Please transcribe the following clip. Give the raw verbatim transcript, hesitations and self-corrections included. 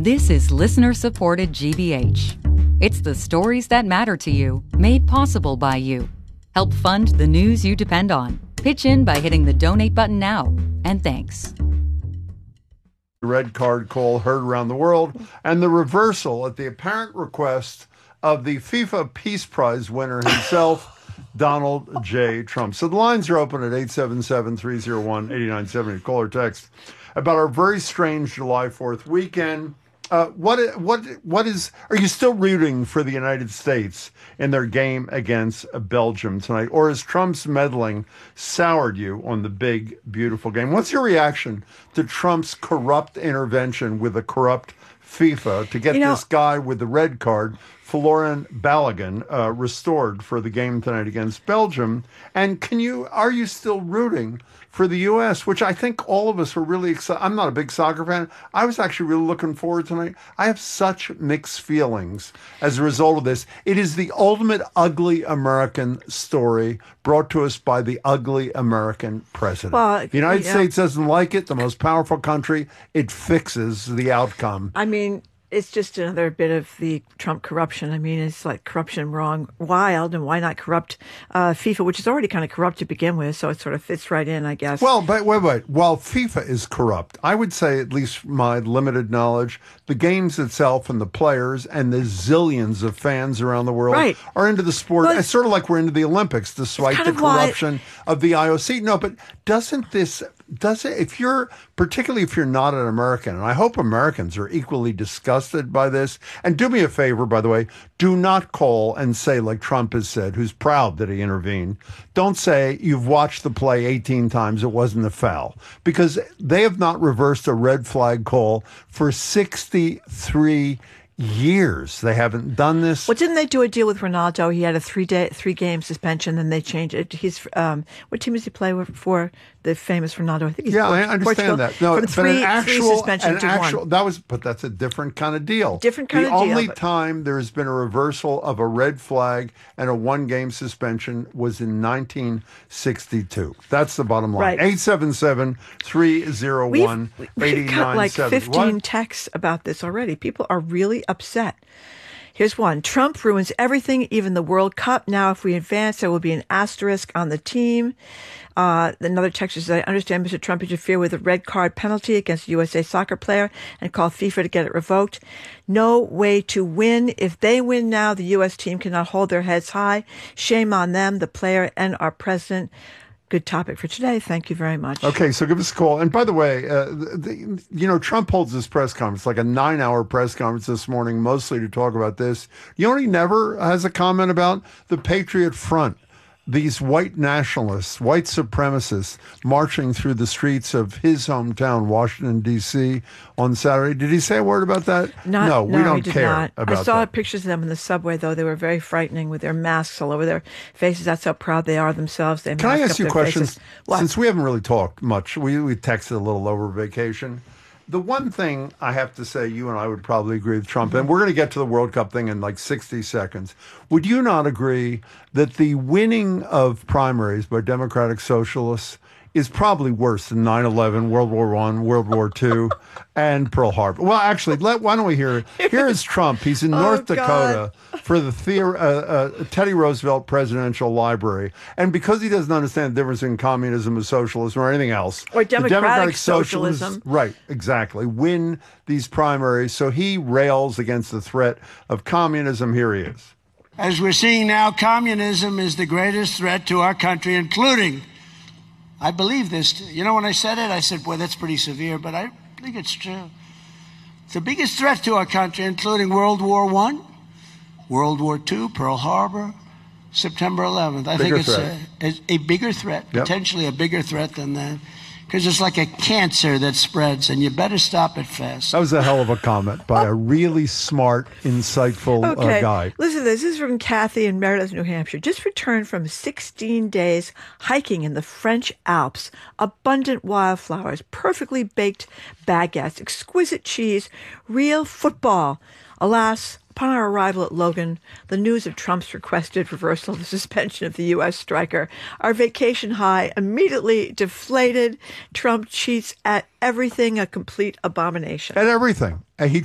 This is listener-supported G B H. It's the stories that matter to you, made possible by you. Help fund the news you depend on. Pitch in by hitting the donate button now. And thanks. Red card call heard around the world, and the reversal at the apparent request of the FIFA Peace Prize winner himself, Donald J. Trump. So the lines are open at eight seven seven, three oh one, eight nine seven zero. Call or text about our very strange July fourth weekend. Uh, what what what is? Are you still rooting for the United States in their game against Belgium tonight, or has Trump's meddling soured you on the big, beautiful game? What's your reaction to Trump's corrupt intervention with a corrupt FIFA to get you know, this guy with the red card, Folarin Balogun, uh, restored for the game tonight against Belgium? And can you are you still rooting for the U S, which I think all of us were really excited. I'm not a big soccer fan. I was actually really looking forward tonight. I have such mixed feelings as a result of this. It is the ultimate ugly American story brought to us by the ugly American president. Well, the United yeah. States doesn't like it. The most powerful country, it fixes the outcome. I mean, it's just another bit of the Trump corruption. I mean, it's like corruption wrong wild, and why not corrupt uh, FIFA, which is already kind of corrupt to begin with, so it sort of fits right in, I guess. Well, but wait, wait. While FIFA is corrupt, I would say, at least my limited knowledge, the games itself and the players and the zillions of fans around the world right. are into the sport. Well, it's sort of like we're into the Olympics, despite the corruption why... of the I O C. No, but doesn't this... Does it, if you're, particularly if you're not an American, and I hope Americans are equally disgusted by this, and do me a favor, by the way, do not call and say, like Trump has said, who's proud that he intervened, don't say you've watched the play eighteen times, it wasn't a foul, because they have not reversed a red flag call for sixty-three years. They haven't done this. Well, didn't they do a deal with Ronaldo? He had a three day, three game suspension, then they changed it. He's um, what team does he play for? The famous Ronaldo. I think he's yeah, Port- I understand Portugal. that. No, From three, but an actual, three suspension an to actual, one. that was, but that's a different kind of deal. Different kind the of deal. The only but... time there's been a reversal of a red flag and a one game suspension was in nineteen sixty-two. That's the bottom line. Right. eight seven seven, three oh one, eight nine seven zero. We've got like fifteen what? texts about this already. People are really upset. Here's one. Trump ruins everything, even the World Cup. Now, if we advance, there will be an asterisk on the team. Uh, another text says, I understand Mister Trump interfered with a red card penalty against a U S A soccer player and called FIFA to get it revoked. No way to win. If they win now, the U S team cannot hold their heads high. Shame on them, the player, and our president. Good topic for today. Thank you very much. Okay, so give us a call. And by the way, uh, the, the, you know, Trump holds this press conference, like a nine-hour press conference this morning, mostly to talk about this. You know, he never has a comment about the Patriot Front. These white nationalists, white supremacists, marching through the streets of his hometown, Washington, D C, on Saturday. Did he say a word about that? Not, no, we no, don't he did care not. about I saw that. pictures of them in the subway, though. They were very frightening with their masks all over their faces. That's how proud they are themselves. They Can I ask you a question? What? Since we haven't really talked much, we, we texted a little over vacation. The one thing I have to say, you and I would probably agree with Trump, and we're going to get to the World Cup thing in like sixty seconds. Would you not agree that the winning of primaries by Democratic Socialists is probably worse than nine eleven, World War One, World War Two, and Pearl Harbor? Well, actually, let, why don't we hear it? Here is Trump. He's in North oh, Dakota for the Theor- uh, uh, Teddy Roosevelt Presidential Library. And because he doesn't understand the difference in communism and socialism or anything else. Or democratic, democratic socialism. Right, exactly. Win these primaries. So he rails against the threat of communism. Here he is. As we're seeing now, communism is the greatest threat to our country, including... I believe this. You know, when I said it, I said, boy, that's pretty severe, but I think it's true. It's the biggest threat to our country, including World War One, World War Two, Pearl Harbor, September eleventh. I bigger think it's a, a, a bigger threat, yep. potentially a bigger threat than that. Because it's like a cancer that spreads, and you better stop it fast. That was a hell of a comment by a really smart, insightful okay. uh, guy. Listen to this. This is from Kathy in Meredith, New Hampshire. Just returned from sixteen days hiking in the French Alps. Abundant wildflowers, perfectly baked baguettes, exquisite cheese, real football. Alas, upon our arrival at Logan, the news of Trump's requested reversal of the suspension of the U S striker, our vacation high immediately deflated. Trump cheats at everything, a complete abomination. At everything. And he